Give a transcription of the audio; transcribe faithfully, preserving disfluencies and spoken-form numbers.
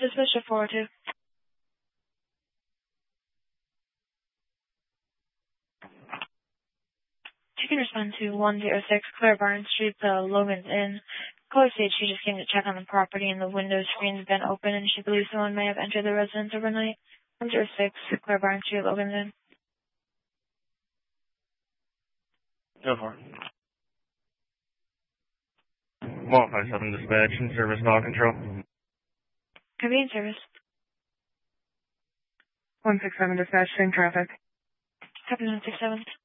Dispatcher four two. She can respond to one zero six Claire Barnes Street, the Logan's Inn. Caller states she just came to check on the property and the window screen's been open and she believes someone may have entered the residence overnight. one zero six Claire Barnes Street, Logan's Inn. Go for it. one five seven dispatch and service dog control. Convenience service. one six seven dispatch, same traffic. Copy one six seven.